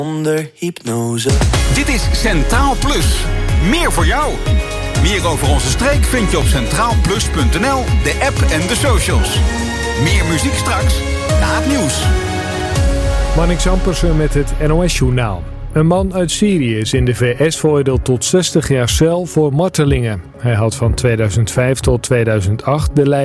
Onder hypnose. Dit is Centraal Plus. Meer voor jou. Meer over onze streek vind je op centraalplus.nl, de app en de socials. Meer muziek straks na het nieuws. Marnix Ampersen met het NOS-journaal. Een man uit Syrië is in de VS veroordeeld tot 60 jaar cel voor martelingen. Hij had van 2005 tot 2008 de